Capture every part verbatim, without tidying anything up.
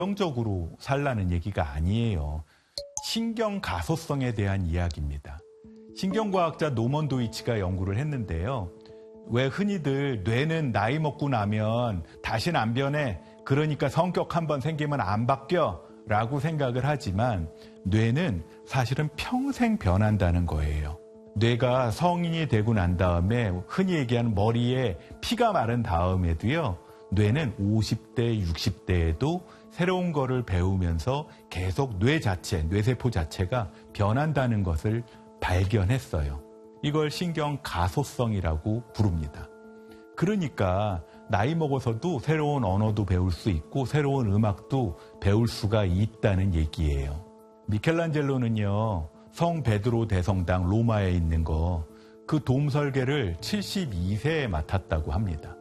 긍정적으로 살라는 얘기가 아니에요. 신경 가소성에 대한 이야기입니다. 신경과학자 노먼 도이치가 연구를 했는데요. 왜 흔히들 뇌는 나이 먹고 나면 다시는 안 변해, 그러니까 성격 한번 생기면 안 바뀌어 라고 생각을 하지만 뇌는 사실은 평생 변한다는 거예요. 뇌가 성인이 되고 난 다음에 흔히 얘기하는 머리에 피가 마른 다음에도요, 뇌는 오십 대, 육십 대에도 새로운 거를 배우면서 계속 뇌 자체, 뇌세포 자체가 변한다는 것을 발견했어요. 이걸 신경 가소성이라고 부릅니다. 그러니까 나이 먹어서도 새로운 언어도 배울 수 있고 새로운 음악도 배울 수가 있다는 얘기예요. 미켈란젤로는요, 성 베드로 대성당 로마에 있는 거, 그 돔 설계를 칠십이 세에 맡았다고 합니다.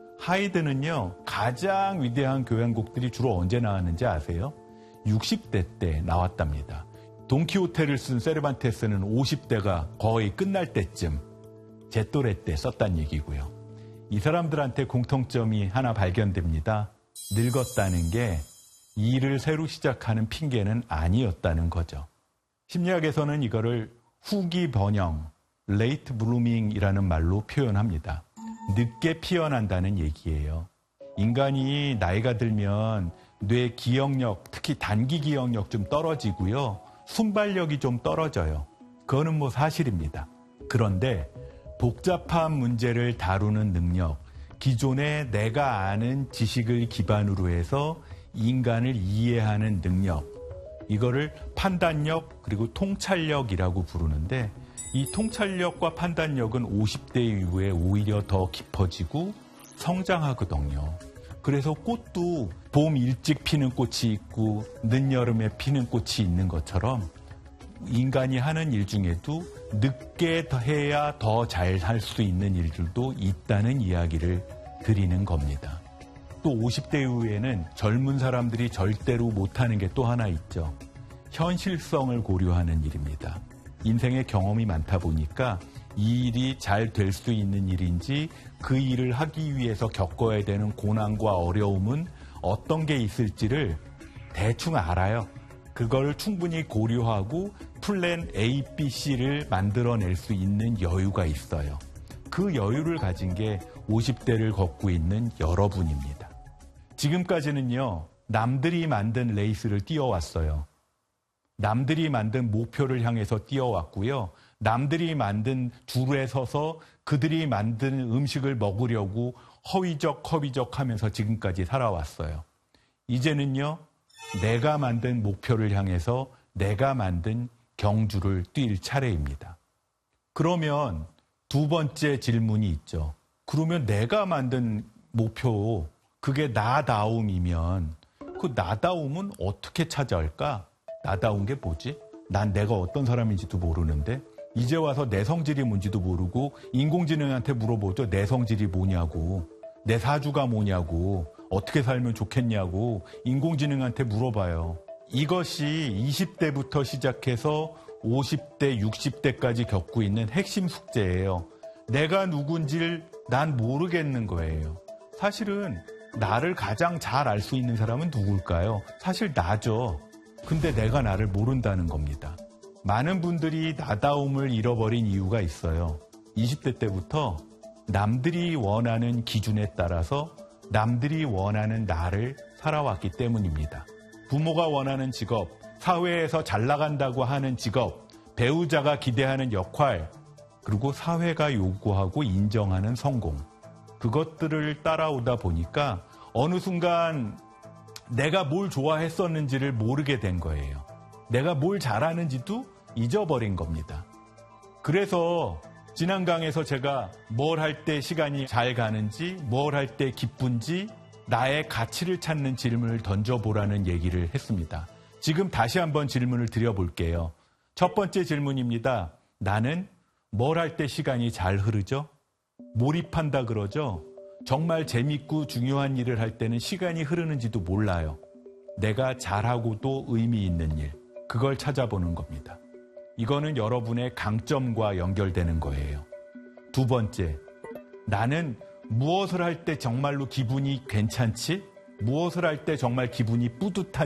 하이드는요, 가장 위대한 교향곡들이 주로 언제 나왔는지 아세요? 육십 대 때 나왔답니다. 돈키호테를 쓴 세르반테스는 오십 대가 거의 끝날 때쯤 제 또래 때 썼단 얘기고요. 이 사람들한테 공통점이 하나 발견됩니다. 늙었다는 게 일을 새로 시작하는 핑계는 아니었다는 거죠. 심리학에서는 이거를 후기 번영, late blooming이라는 말로 표현합니다. 늦게 피어난다는 얘기예요. 인간이 나이가 들면 뇌 기억력, 특히 단기 기억력 좀 떨어지고요. 순발력이 좀 떨어져요. 그거는 뭐 사실입니다. 그런데 복잡한 문제를 다루는 능력, 기존에 내가 아는 지식을 기반으로 해서 인간을 이해하는 능력, 이거를 판단력 그리고 통찰력이라고 부르는데, 이 통찰력과 판단력은 오십 대 이후에 오히려 더 깊어지고 성장하거든요. 그래서 꽃도 봄 일찍 피는 꽃이 있고 늦여름에 피는 꽃이 있는 것처럼 인간이 하는 일 중에도 늦게 해야 더 잘 할 수 있는 일들도 있다는 이야기를 드리는 겁니다. 또 오십 대 이후에는 젊은 사람들이 절대로 못하는 게 또 하나 있죠. 현실성을 고려하는 일입니다. 인생에 경험이 많다 보니까 이 일이 잘 될 수 있는 일인지, 그 일을 하기 위해서 겪어야 되는 고난과 어려움은 어떤 게 있을지를 대충 알아요. 그걸 충분히 고려하고 플랜 A, B, C를 만들어낼 수 있는 여유가 있어요. 그 여유를 가진 게 오십 대를 걷고 있는 여러분입니다. 지금까지는요, 남들이 만든 레이스를 뛰어왔어요. 남들이 만든 목표를 향해서 뛰어왔고요. 남들이 만든 줄에 서서 그들이 만든 음식을 먹으려고 허위적 허위적 하면서 지금까지 살아왔어요. 이제는요, 내가 만든 목표를 향해서 내가 만든 경주를 뛸 차례입니다. 그러면 두 번째 질문이 있죠. 그러면 내가 만든 목표, 그게 나다움이면 그 나다움은 어떻게 찾아올까? 나다운 게 뭐지? 난 내가 어떤 사람인지도 모르는데, 이제 와서 내 성질이 뭔지도 모르고 인공지능한테 물어보죠. 내 성질이 뭐냐고, 내 사주가 뭐냐고, 어떻게 살면 좋겠냐고 인공지능한테 물어봐요. 이것이 이십 대부터 시작해서 오십 대, 육십 대까지 겪고 있는 핵심 숙제예요. 내가 누군지를 난 모르겠는 거예요. 사실은 나를 가장 잘 알 수 있는 사람은 누굴까요? 사실 나죠. 근데 내가 나를 모른다는 겁니다. 많은 분들이 나다움을 잃어버린 이유가 있어요. 이십 대 때부터 남들이 원하는 기준에 따라서 남들이 원하는 나를 살아왔기 때문입니다. 부모가 원하는 직업, 사회에서 잘 나간다고 하는 직업, 배우자가 기대하는 역할, 그리고 사회가 요구하고 인정하는 성공. 그것들을 따라오다 보니까 어느 순간 내가 뭘 좋아했었는지를 모르게 된 거예요. 내가 뭘 잘하는지도 잊어버린 겁니다. 그래서 지난 강에서 제가 뭘 할 때 시간이 잘 가는지, 뭘 할 때 기쁜지, 나의 가치를 찾는 질문을 던져보라는 얘기를 했습니다. 지금 다시 한번 질문을 드려볼게요. 첫 번째 질문입니다. 나는 뭘 할 때 시간이 잘 흐르죠? 몰입한다 그러죠? 정말 재밌고 중요한 일을 할 때는 시간이 흐르는지도 몰라요. 내가 잘하고도 의미 있는 일, 그걸 찾아보는 겁니다. 이거는 여러분의 강점과 연결되는 거예요. 두 번째, 나는 무엇을 할 때 정말로 기분이 괜찮지? 무엇을 할 때 정말 기분이 뿌듯한